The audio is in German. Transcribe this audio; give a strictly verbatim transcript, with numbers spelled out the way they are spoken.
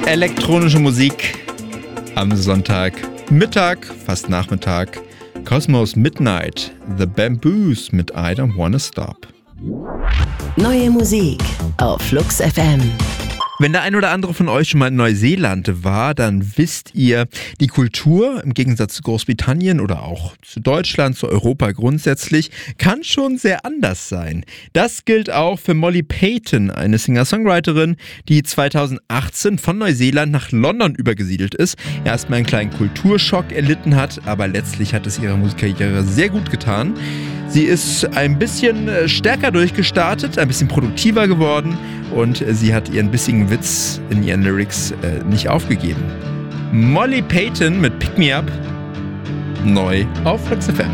Elektronische Musik am Sonntag, Mittag, fast Nachmittag. Cosmos Midnight, The Bamboos mit I Don't Wanna Stop. Neue Musik auf Flux F M. Wenn der ein oder andere von euch schon mal in Neuseeland war, dann wisst ihr, die Kultur im Gegensatz zu Großbritannien oder auch zu Deutschland, zu Europa grundsätzlich, kann schon sehr anders sein. Das gilt auch für Molly Payton, eine Singer-Songwriterin, die zweitausendachtzehn von Neuseeland nach London übergesiedelt ist, erstmal einen kleinen Kulturschock erlitten hat, aber letztlich hat es ihrer Musikkarriere sehr gut getan. Sie ist ein bisschen stärker durchgestartet, ein bisschen produktiver geworden und sie hat ihren bissigen Witz in ihren Lyrics äh, nicht aufgegeben. Molly Payton mit Pick Me Up, neu auf Flux F M.